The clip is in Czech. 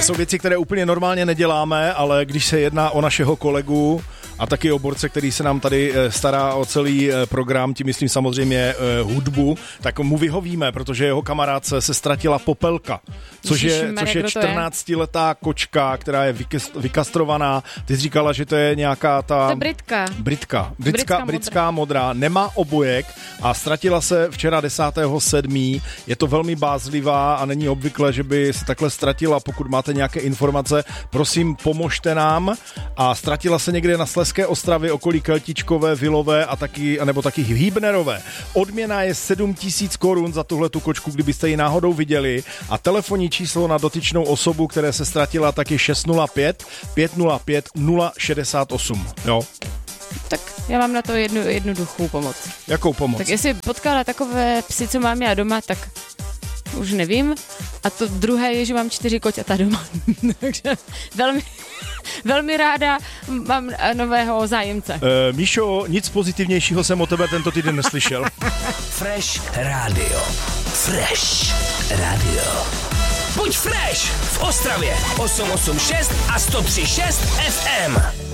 jsou věci, které úplně normálně neděláme, ale když se jedná o našeho kolegu a taky o borce, který se nám tady stará o celý program, tím myslím samozřejmě hudbu, tak mu vyhovíme, protože jeho kamarádce se ztratila Popelka, což je 14letá kočka, která je vykastrovaná. Ty jsi říkala, že to je nějaká ta... To je britská modrá, nemá obojek a ztratila se včera 10.7. Je to velmi bázlivá a není obvykle, že by se takhle ztratila. Pokud máte nějaké informace, prosím, pomožte nám. A ztratila se někde na Slezské Ostravě okolí Keltičkové, Vilové a nebo taky Hýbnerové. Odměna je 7 000 korun za tuhletu kočku, kdybyste ji náhodou viděli. A telefonní číslo na dotyčnou osobu, které se ztratila, tak je 605 505 068. Jo. Tak já mám na to jednoduchou pomoc. Jakou pomoc? Tak jestli potkala takové psy, co mám já doma, tak už nevím. A to druhé je, že mám 4 koťata doma. Takže velmi ráda mám nového zájemce. Míšo, nic pozitivnějšího jsem o tebe tento týden neslyšel. Fresh Radio. Fresh Radio. Buď fresh v Ostravě 886 a 103.6 FM.